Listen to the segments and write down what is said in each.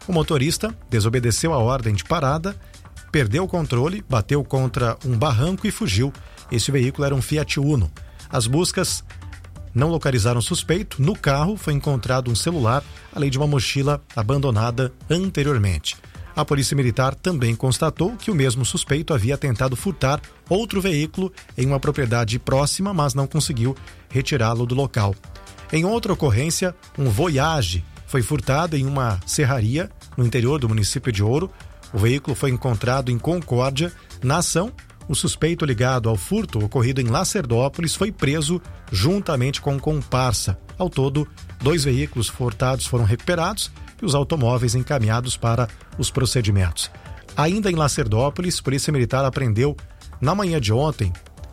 O motorista desobedeceu a ordem de parada, perdeu o controle, bateu contra um barranco e fugiu. Esse veículo era um Fiat Uno. As buscas não localizaram o suspeito. No carro foi encontrado um celular, além de uma mochila abandonada anteriormente. A Polícia Militar também constatou que o mesmo suspeito havia tentado furtar outro veículo em uma propriedade próxima, mas não conseguiu retirá-lo do local. Em outra ocorrência, um Voyage foi furtado em uma serraria no interior do município de Ouro. O veículo foi encontrado em Concórdia. Na ação, o suspeito ligado ao furto ocorrido em Lacerdópolis foi preso juntamente com comparsa. Ao todo, 2 veículos furtados foram recuperados e os automóveis encaminhados para os procedimentos. Ainda em Lacerdópolis, Polícia Militar apreendeu, na manhã de ontem,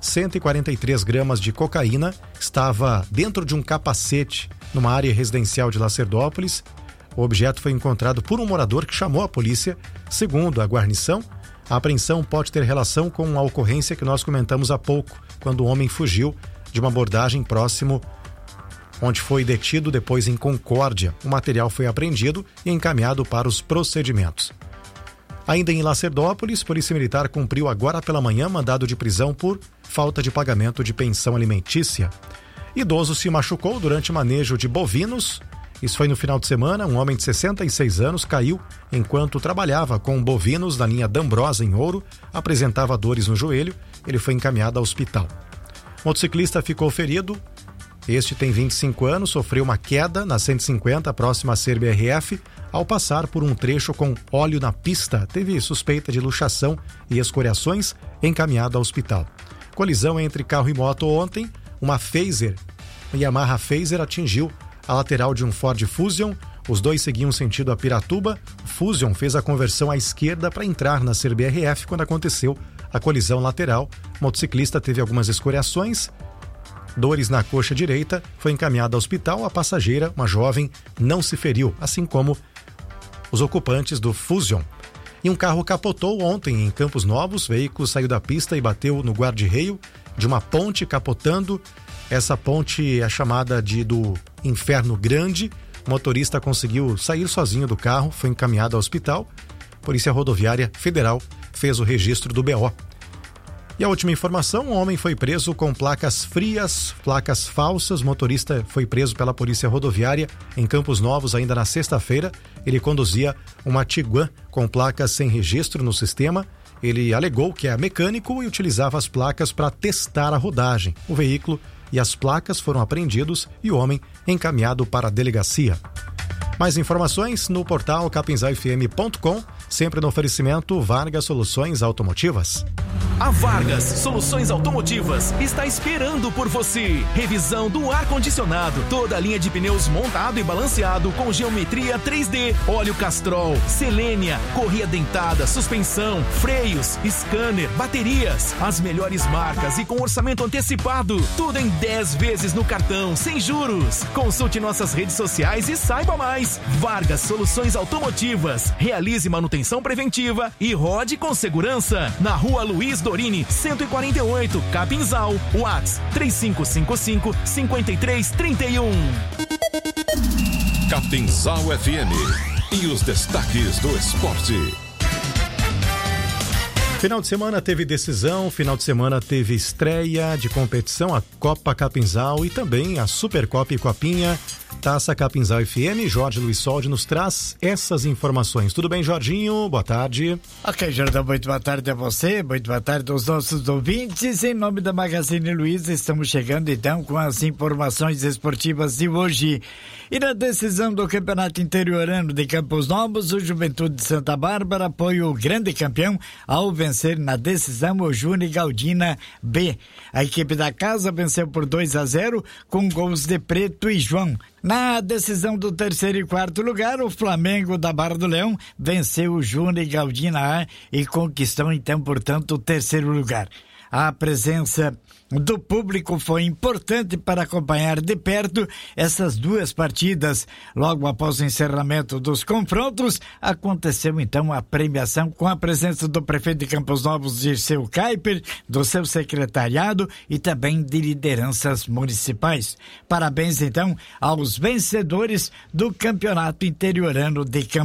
143 gramas de cocaína. Estava dentro de um capacete numa área residencial de Lacerdópolis. O objeto foi encontrado por um morador que chamou a polícia. Segundo a guarnição, a apreensão pode ter relação com a ocorrência que nós comentamos há pouco, quando o homem fugiu de uma abordagem próximo, onde foi detido depois em Concórdia. O material foi apreendido e encaminhado para os procedimentos. Ainda em Lacerdópolis, Polícia Militar cumpriu agora pela manhã mandado de prisão por falta de pagamento de pensão alimentícia. Idoso se machucou durante manejo de bovinos. Isso foi no final de semana. Um homem de 66 anos caiu enquanto trabalhava com bovinos na linha D'Ambrosa, em Ouro. Apresentava dores no joelho. Ele foi encaminhado ao hospital. O motociclista ficou ferido. Este tem 25 anos, sofreu uma queda na 150, próxima à CBRF, ao passar por um trecho com óleo na pista. Teve suspeita de luxação e escoriações, encaminhado ao hospital. Colisão entre carro e moto ontem. Uma Yamaha Phaser atingiu a lateral de um Ford Fusion. Os dois seguiam sentido a Piratuba. O Fusion fez a conversão à esquerda para entrar na CBRF quando aconteceu a colisão lateral. O motociclista teve algumas escoriações, dores na coxa direita, foi encaminhada ao hospital. A passageira, uma jovem, não se feriu, assim como os ocupantes do Fusion. E um carro capotou ontem em Campos Novos. O veículo saiu da pista e bateu no guarda-reio de uma ponte, capotando. Essa ponte é chamada do Inferno Grande. O motorista conseguiu sair sozinho do carro, foi encaminhado ao hospital. Polícia Rodoviária Federal fez o registro do BO. E a última informação: um homem foi preso com placas frias, placas falsas. O motorista foi preso pela Polícia Rodoviária em Campos Novos ainda na sexta-feira. Ele conduzia uma Tiguan com placas sem registro no sistema. Ele alegou que é mecânico e utilizava as placas para testar a rodagem. O veículo e as placas foram apreendidos e o homem encaminhado para a delegacia. Mais informações no portal capinzalfm.com, sempre no oferecimento Vargas Soluções Automotivas. A Vargas Soluções Automotivas está esperando por você. Revisão do ar-condicionado, toda a linha de pneus montado e balanceado com geometria 3D, óleo Castrol, Selênia, correia dentada, suspensão, freios, scanner, baterias, as melhores marcas e com orçamento antecipado. Tudo em 10 vezes no cartão, sem juros. Consulte nossas redes sociais e saiba mais. Vargas Soluções Automotivas. Realize manutenção preventiva e rode com segurança. Na Rua Luiz Dorini, 148, Capinzal. WhatsApp 3555-5331. Capinzal FM e os destaques do esporte. Final de semana teve decisão, final de semana teve estreia de competição, a Copa Capinzal e também a Supercopa e Copinha. Taça Capinzal FM, Jorge Luiz Soldi nos traz essas informações. Tudo bem, Jorginho? Boa tarde. Ok, Jordão, muito boa tarde a você, muito boa tarde aos nossos ouvintes. Em nome da Magazine Luiza, estamos chegando então com as informações esportivas de hoje. E na decisão do Campeonato Interiorano de Campos Novos, o Juventude de Santa Bárbara foi o grande campeão ao vencer na decisão o Júnior Galdina B. A equipe da casa venceu por 2-0 com gols de Preto e João. Na decisão do terceiro e quarto lugar, o Flamengo da Barra do Leão venceu o Júnior Galdina A e conquistou então, portanto, o terceiro lugar. A presença do público foi importante para acompanhar de perto essas duas partidas. Logo após o encerramento dos confrontos, aconteceu então a premiação com a presença do prefeito de Campos Novos, Dirceu Kuiper, do seu secretariado e também de lideranças municipais. Parabéns então aos vencedores do Campeonato Interiorano de Campos